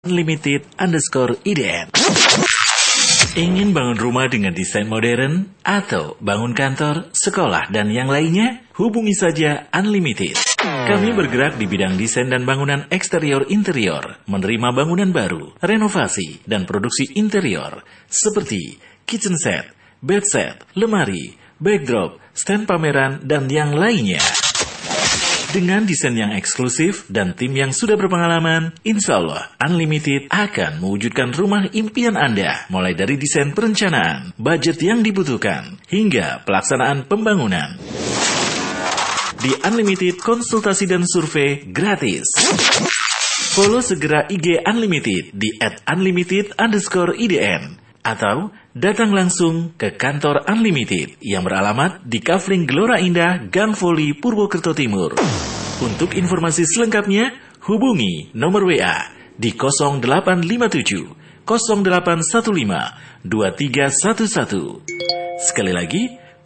Unlimited_IDN. Ingin bangun rumah dengan desain modern atau bangun kantor, sekolah, dan yang lainnya? Hubungi saja Unlimited. Kami bergerak di bidang desain dan bangunan eksterior interior, menerima bangunan baru, renovasi, dan produksi interior seperti kitchen set, bed set, lemari, backdrop, stand pameran, dan yang lainnya. Dengan desain yang eksklusif dan tim yang sudah berpengalaman, insya Allah Unlimited akan mewujudkan rumah impian Anda, mulai dari desain perencanaan, budget yang dibutuhkan, hingga pelaksanaan pembangunan. Di Unlimited, konsultasi dan survei gratis. Follow segera IG Unlimited di @unlimited_IDN atau datang langsung ke kantor Unlimited yang beralamat di Kafling Gelora Indah, Gang Voli, Purwokerto Timur. Untuk informasi selengkapnya, hubungi nomor WA di 0857 0815 2311. Sekali lagi,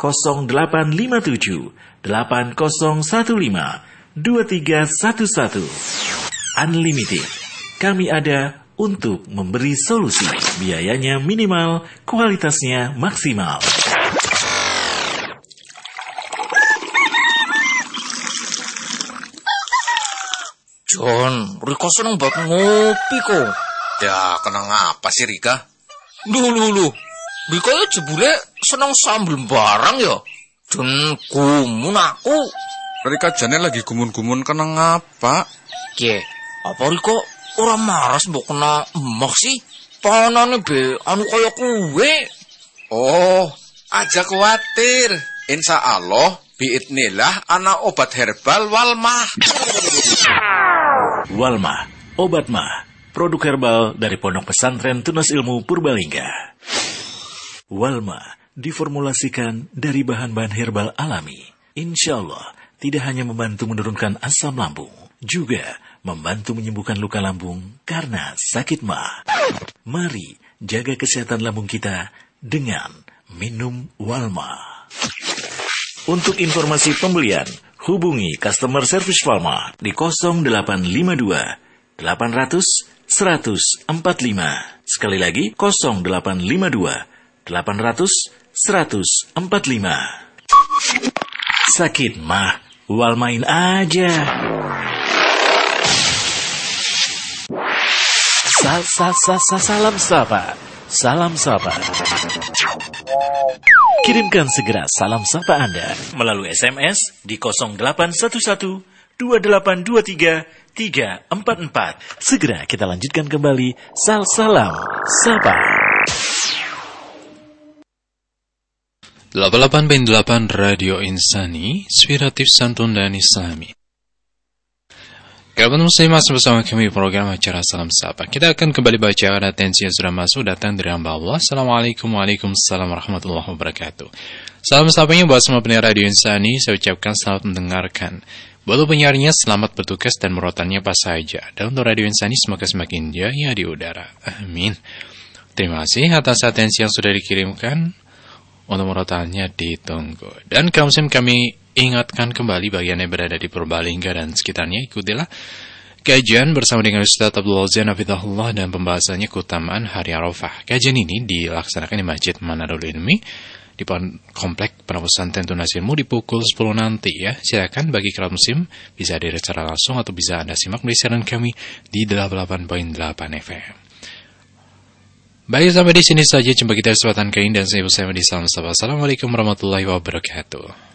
0857 8015 2311. Unlimited. Kami ada untuk memberi solusi. Biayanya minimal, kualitasnya maksimal. John, Rika seneng banget ngopi kok. Ya, kenang apa sih Rika? Lu. Rika ya jebule seneng sambel barang ya. Dan gumun aku. Rika jane lagi gumun-gumun kenang apa? Ye, apa Rika ora maras mbok kena emak sih? Panane be anu kaya kuwe. Oh, aja khawatir. Insya Allah, biidnillah ana obat herbal Walmah. Walmah, obat mah, produk herbal dari Pondok Pesantren Tunas Ilmu Purbalingga. Walmah diformulasikan dari bahan-bahan herbal alami. Insya Allah, tidak hanya membantu menurunkan asam lambung, juga membantu menyembuhkan luka lambung karena sakit mah. Mari jaga kesehatan lambung kita dengan minum Walmah. Untuk informasi pembelian, hubungi customer service Walmah di 0852 800 145. Sekali lagi 0852 800 145. Sakit mah, Walmain aja. Salam sapa. Kirimkan segera salam sapa Anda melalui SMS di 0811 2823 344. Segera kita lanjutkan kembali salam sapa. 88.8 Radio Insani, inspiratif santun dan islami. Kawan muslim masih bersama kami program acara Salam Sapa. Kita akan kembali bacakan atensi yang sudah masuk datang dari hamba Allah. Assalamualaikum warahmatullahi wabarakatuh. Salam sapanya buat semua pendengar Radio Insani. Saya ucapkan selamat mendengarkan. Buat penyiarnya selamat bertugas dan merotannya pas saja. Dan untuk Radio Insani semoga semakin jaya di udara. Amin. Terima kasih atas atensi yang sudah dikirimkan. Untuk merotannya ditunggu. Dan kaum muslim kami ingatkan kembali bagi Anda yang berada di Purbalingga dan sekitarnya, ikutilah kajian bersama dengan Ustaz Abdul Zain Hafizahullah dan pembahasannya keutamaan Hari Arafah. Kajian ini dilaksanakan di Masjid Manarul Ilmi di Komplek Pondok Pesantren Tunas Ilmu di pukul 10 nanti ya. Silakan bagi kaum muslim bisa hadir secara langsung atau bisa Anda simak di siaran kami di 88.8 FM. Baik, sampai di sini saja jumpa kita kesempatan kali ini dan saya di Salam Sapa. Assalamualaikum warahmatullahi wabarakatuh.